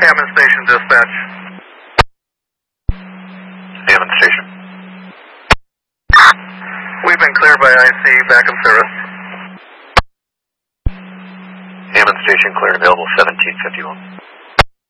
Hammond Station dispatch. Hammond Station. We've been cleared by IC, back in service. Hammond Station, clear and available 1751.